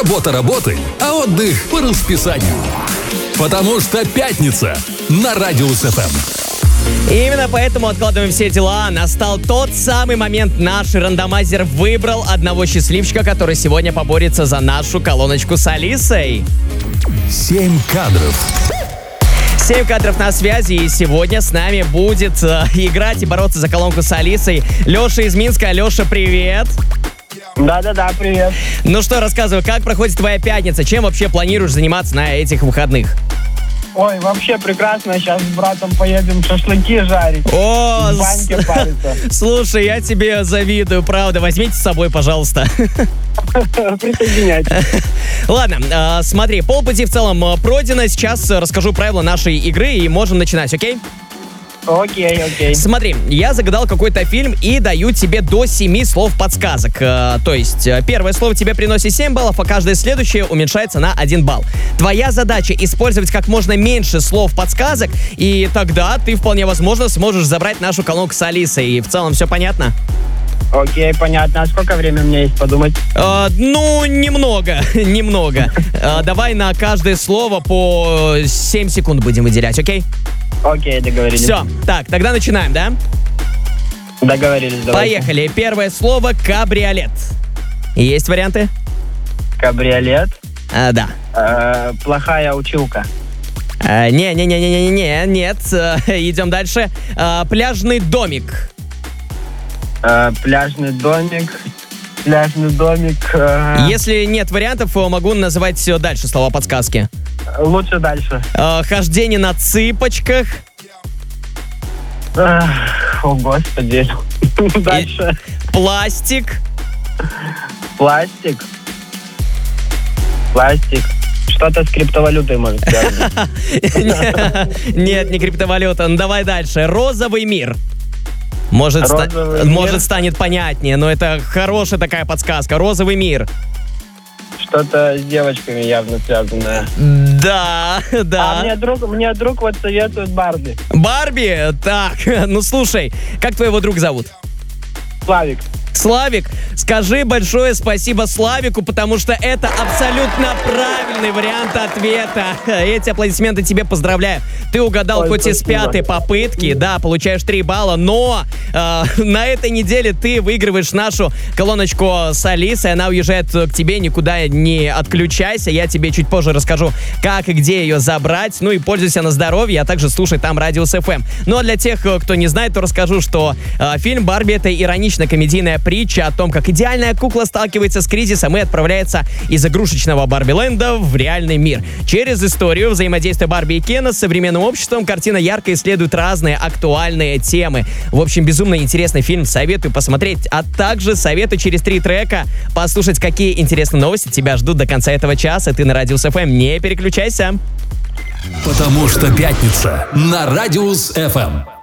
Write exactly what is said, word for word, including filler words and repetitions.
Работа работой, а отдых по расписанию. Потому что пятница на Радиус эф эм. Именно поэтому откладываем все дела. Настал тот самый момент. Наш рандомайзер выбрал одного счастливчика, который сегодня поборется за нашу колоночку с Алисой. Семь кадров. Семь кадров на связи, и сегодня с нами будет э, играть и бороться за колонку с Алисой Леша из Минска. Леша, привет! Да-да-да, привет. Ну что, рассказывай, как проходит твоя пятница? Чем вообще планируешь заниматься на этих выходных? Ой, вообще прекрасно. Сейчас с братом поедем шашлыки жарить. О, в баньке париться. Слушай, я тебе завидую, правда. Возьмите с собой, пожалуйста. Присоединяйтесь. Ладно, э, смотри, полпути в целом э, пройдено. Сейчас э, расскажу правила нашей игры и можем начинать, окей? Окей, окей. Смотри, я загадал какой-то фильм и даю тебе до семи слов подсказок. Э, то есть, э, первое слово тебе приносит семь баллов, а каждое следующее уменьшается на один балл. Твоя задача — использовать как можно меньше слов подсказок, и тогда ты вполне возможно сможешь забрать нашу колонку с Алисой. И в целом все понятно? Окей, понятно. А сколько времени у меня есть подумать? Э, ну, немного, немного. Э, давай на каждое слово по семь секунд будем выделять, окей? Окей, договорились. Все, так, тогда начинаем, да? Договорились, давайте. Поехали. Первое слово — кабриолет. Есть варианты? Кабриолет. А, да. Э, плохая училка. А, Не-не-не-не-не-не, нет. Э, Идем дальше. А, пляжный домик. Э, пляжный домик. Пляжный домик. э, Если нет вариантов, э, могу называть все дальше слова подсказки. Лучше дальше. А, хождение на цыпочках. Эх, О, господи. Дальше. Пластик. Пластик. Пластик. Что-то с криптовалютой может связано. Нет, не криптовалюта. Ну, давай дальше. Розовый мир. Может, ста- Розовый может мир. станет понятнее, но это хорошая такая подсказка. Розовый мир. Что-то с девочками явно связанное. Да, да. А мне друг, мне друг вот советует Барби. Барби? Так, ну слушай, как твоего друга зовут? Славик. Славик, скажи большое спасибо Славику, потому что это абсолютно правильный вариант ответа. Эти аплодисменты тебе, поздравляю. Ты угадал Ой, хоть и с спасибо. пятой попытки, да, получаешь три балла, но э, на этой неделе ты выигрываешь нашу колоночку с Алисой. Она уезжает к тебе, никуда не отключайся. Я тебе чуть позже расскажу, как и где ее забрать. Ну и пользуйся на здоровье, а также слушай там Радиус эф эм. Ну а для тех, кто не знает, то расскажу, что э, фильм «Барби» — это иронично-комедийная притча о том, как идеальная кукла сталкивается с кризисом и отправляется из игрушечного Барби-ленда в реальный мир. Через историю взаимодействия Барби и Кена с современным обществом картина ярко исследует разные актуальные темы. В общем, безумно интересный фильм, советую посмотреть, а также советую через три трека послушать, какие интересные новости тебя ждут до конца этого часа. Ты на Радиус эф эм, не переключайся. Потому что пятница на Радиус эф эм.